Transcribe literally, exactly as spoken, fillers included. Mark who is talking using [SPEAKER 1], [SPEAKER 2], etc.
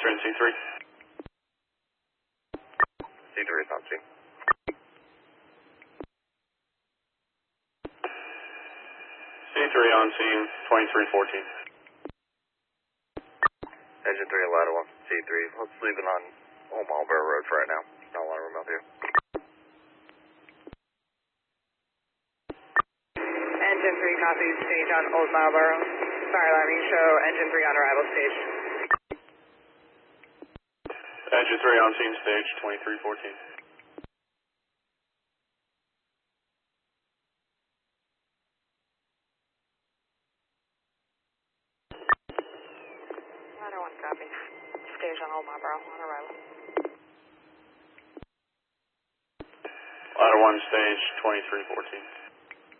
[SPEAKER 1] in C three.
[SPEAKER 2] C three is on scene.
[SPEAKER 1] C three on scene, twenty-three fourteen.
[SPEAKER 2] Engine three, ladder one, C three. Let's leave it on Old Marlboro Road for right now. Not a lot of room out here.
[SPEAKER 3] Engine three copies, stage on Old Marlboro. Fire alarming show, engine three on arrival stage.
[SPEAKER 1] Engine three on scene, stage twenty-three fourteen.
[SPEAKER 3] Ladder one copy. Stage on Old Marlboro on arrival.
[SPEAKER 1] Ladder one, stage twenty-three fourteen.